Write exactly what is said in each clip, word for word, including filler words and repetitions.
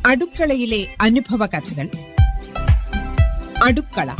അടുക്കളയിലെ അനുഭവ കഥകൾ. അടുക്കള.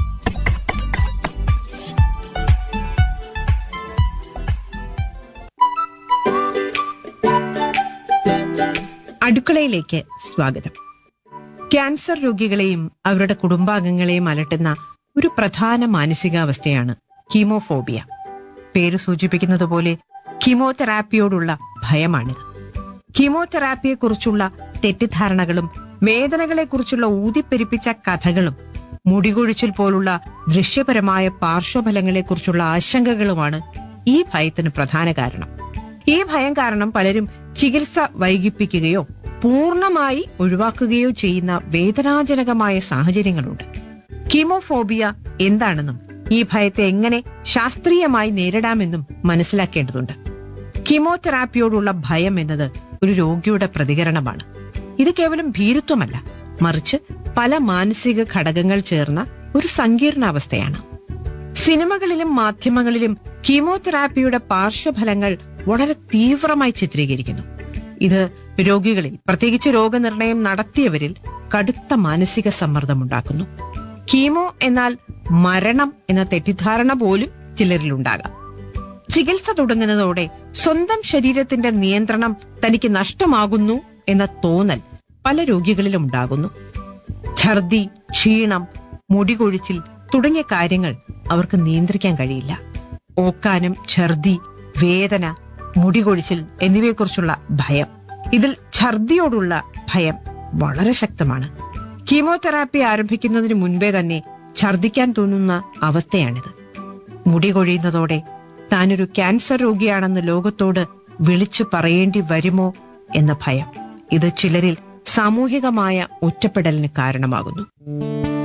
അടുക്കളയിലേക്ക് സ്വാഗതം. ക്യാൻസർ രോഗികളെയും അവരുടെ കുടുംബാംഗങ്ങളെയും അലട്ടുന്ന ഒരു പ്രധാന മാനസികാവസ്ഥയാണ് കീമോഫോബിയ. പേര് സൂചിപ്പിക്കുന്നത് പോലെ കീമോതെറാപ്പിയോടുള്ള ഭയമാണിത്. കീമോതെറാപ്പിയെക്കുറിച്ചുള്ള തെറ്റിദ്ധാരണകളും വേദനകളെക്കുറിച്ചുള്ള ഊതിപ്പെരിപ്പിച്ച കഥകളും മുടികൊഴിച്ചിൽ പോലുള്ള ദൃശ്യപരമായ പാർശ്വഫലങ്ങളെക്കുറിച്ചുള്ള ആശങ്കകളുമാണ് ഈ ഭയത്തിന് പ്രധാന കാരണം. ഈ ഭയം കാരണം പലരും ചികിത്സ വൈകിപ്പിക്കുകയോ പൂർണ്ണമായി ഒഴിവാക്കുകയോ ചെയ്യുന്ന വേദനാജനകമായ സാഹചര്യങ്ങളുണ്ട്. കീമോഫോബിയ എന്താണെന്നും ഈ ഭയത്തെ എങ്ങനെ ശാസ്ത്രീയമായി നേരിടാമെന്നും മനസ്സിലാക്കേണ്ടതുണ്ട്. കീമോതെറാപ്പിയോടുള്ള ഭയം എന്നത് ഒരു രോഗിയുടെ പ്രതികരണമാണ്. ഇത് കേവലം ഭീരുത്വമല്ല, മറിച്ച് പല മാനസിക ഘടകങ്ങൾ ചേർന്ന ഒരു സങ്കീർണാവസ്ഥയാണ്. സിനിമകളിലും മാധ്യമങ്ങളിലും കീമോതെറാപ്പിയുടെ പാർശ്വഫലങ്ങൾ വളരെ തീവ്രമായി ചിത്രീകരിക്കുന്നു. ഇത് രോഗികളിൽ, പ്രത്യേകിച്ച് രോഗനിർണയം നടത്തിയവരിൽ കടുത്ത മാനസിക സമ്മർദ്ദമുണ്ടാക്കുന്നു. കീമോ എന്നാൽ മരണം എന്ന തെറ്റിദ്ധാരണ പോലും ചിലരിലുണ്ടാകാം. ചികിത്സ തുടങ്ങുന്നതോടെ സ്വന്തം ശരീരത്തിന്റെ നിയന്ത്രണം തനിക്ക് നഷ്ടമാകുന്നു എന്ന തോന്നൽ പല രോഗികളിലും ഉണ്ടാകുന്നു. ഛർദി, ക്ഷീണം, മുടികൊഴിച്ചിൽ തുടങ്ങിയ കാര്യങ്ങൾ അവർക്ക് നിയന്ത്രിക്കാൻ കഴിയില്ല. ഓക്കാനം, ഛർദി, വേദന, മുടികൊഴിച്ചിൽ എന്നിവയെക്കുറിച്ചുള്ള ഭയം. ഇതിൽ ഛർദിയോടുള്ള ഭയം വളരെ ശക്തമാണ്. കീമോതെറാപ്പി ആരംഭിക്കുന്നതിന് മുൻപേ തന്നെ ഛർദിക്കാൻ തോന്നുന്ന അവസ്ഥയാണിത്. മുടി കൊഴിയുന്നതോടെ താനൊരു ക്യാൻസർ രോഗിയാണെന്ന് ലോകത്തോട് വിളിച്ചു പറയേണ്ടി വരുമോ എന്ന ഭയം. ഇത് ചിലരിൽ സാമൂഹികമായ ഒറ്റപ്പെടലിന് കാരണമാകുന്നു.